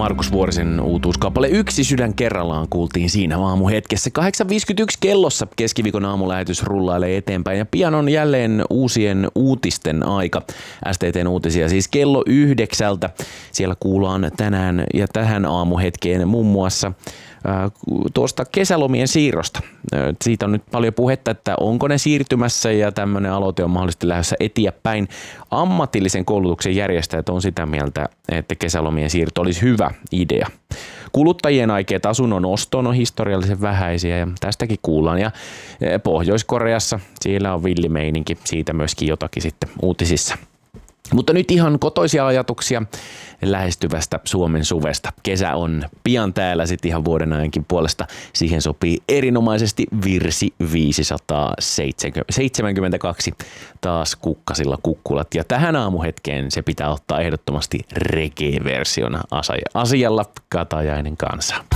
Markus Vuorisen uutuuskappale Yksi sydän kerrallaan kuultiin siinä aamuhetkessä. 8.51 kellossa keskiviikon aamulähetys rullailee eteenpäin ja pian on jälleen uusien uutisten aika. STT:n uutisia siis kello 9. Siellä kuullaan tänään ja tähän aamuhetkeen muun muassa tuosta kesälomien siirrosta. Siitä on nyt paljon puhetta, että onko ne siirtymässä ja tämmöinen aloite on mahdollisesti lähdössä eteenpäin. Ammatillisen koulutuksen järjestäjät on sitä mieltä, että kesälomien siirto olisi hyvä idea. Kuluttajien aikeet asunnon ostoon on historiallisen vähäisiä ja tästäkin kuullaan. Ja Pohjois-Koreassa siellä on villimeininki, siitä myöskin jotakin sitten uutisissa. Mutta nyt ihan kotoisia ajatuksia lähestyvästä Suomen suvesta. Kesä on pian täällä sitten ihan vuoden ajankin puolesta. Siihen sopii erinomaisesti virsi 572 taas kukkasilla kukkulat. Ja tähän aamuhetkeen se pitää ottaa ehdottomasti reggae-versiona asialla Katajainen kanssa.